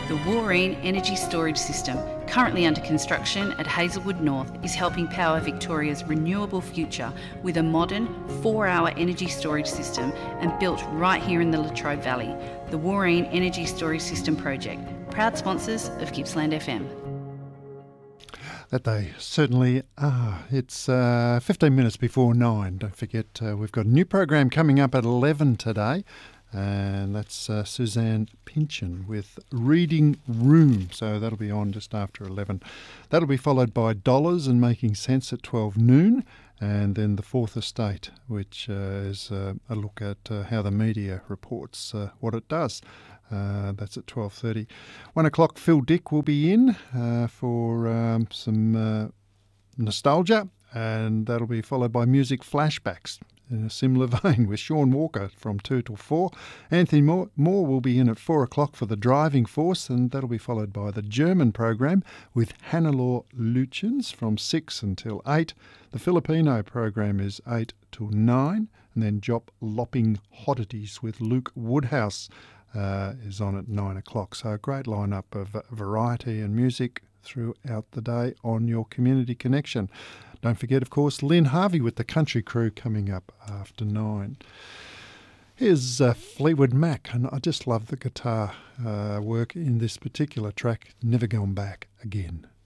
The Wooreen Energy Storage System, currently under construction at Hazelwood North, is helping power Victoria's renewable future with a modern 4-hour energy storage system and built right here in the Latrobe Valley. The Wooreen Energy Storage System project, proud sponsors of Gippsland FM. That they certainly are. It's 15 minutes before 9. Don't forget, we've got a new program coming up at 11 today, and that's Suzanne Pynchon with Reading Room. So that'll be on just after 11. That'll be followed by Dollars and Making Sense at 12 noon, and then The Fourth Estate, which is a look at how the media reports what it does. That's at 12:30. 1 o'clock, Phil Dick will be in for some nostalgia, and that'll be followed by music flashbacks in a similar vein with Sean Walker from 2 till 4. Anthony Moore will be in at 4 o'clock for The Driving Force, and that'll be followed by the German program with Hannelore Luchens from 6 until 8. The Filipino program is 8 till 9, and then Jop Lopping Oddities with Luke Woodhouse is on at 9 o'clock. So a great lineup of variety and music throughout the day on your Community Connection. Don't forget, of course, Lynn Harvey with the Country Crew coming up after 9. Here's Fleetwood Mac, and I just love the guitar work in this particular track, Never Gone Back Again.